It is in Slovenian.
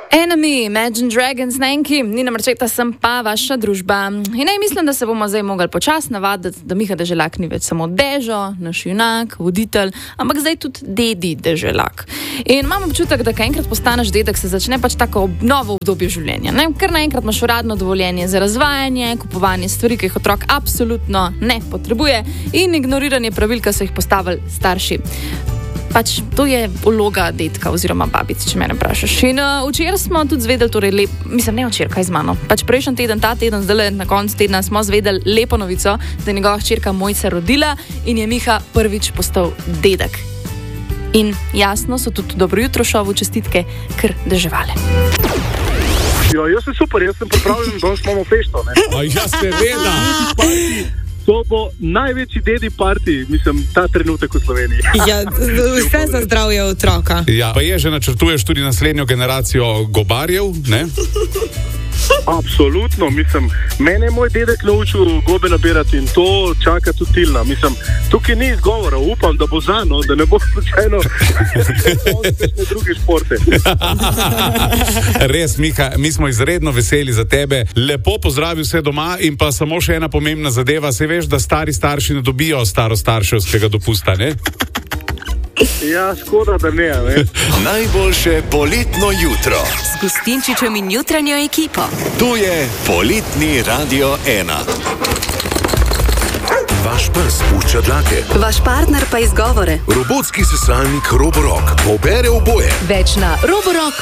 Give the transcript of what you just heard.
Enemy, Imagine Dragons, Nenki, Nina Marčeta sem pa vaša družba. In mislim, da se bomo zdaj mogli počasi navaditi, da Miha Deželak ni več samo Dežo, naš junak, voditelj, ampak zdaj tudi Dedi Deželak. In imam občutek, da ko enkrat postaneš dedek, se začne pač tako novo obdobje življenja. Ne? Ker naenkrat imaš uradno dovoljenje za razvajanje, kupovanje stvari, ki jih otrok absolutno ne potrebuje in ignoriranje pravil, ki so jih postavili starši. Pač to je vloga dedka oziroma babic, če mene vprašaš. In včeraj smo tudi zvedeli, torej ne včeraj, kaj z mano. Pač prejšnji teden, ta teden, zdaj na koncu tedna smo zvedeli lepo novico, da je njegova hčerka Mojca rodila in je Miha prvič postal dedek. In jasno so tudi Dobro jutro šovu čestitke kar deževale. Ja, jaz sem super, jaz sem pripravljen, danes imamo fešto, ne? Ja, seveda. To bo največji dedi party, mislim, ta trenutek v Sloveniji. Ja, vse za zdravje otroka. Ja, pa že načrtuješ tudi naslednjo generacijo gobarjev, ne? Absolutno, mislim, mene je moj dedek naučil gobe nabirati in to čaka tudi Tilna. Mislim, tukaj ni izgovora, upam, da bo zano, da ne bo slučajno kakšne druge športe. Res, Miha, mi smo izredno veseli za tebe. Lepo pozdravi vse doma in pa samo še ena pomembna zadeva. Se veš, da stari starši ne dobijo starostarševskega dopusta, ne? Ja, škoda, da ne. Najboljše poletno jutro z Gustinčičem in jutranjo ekipo. Tu je Poletni Radio 1. Vaš pes pušča dlake. Vaš partner pa izgovore. Robotski sesalnik Roborock pobere oboje. Več na Roborock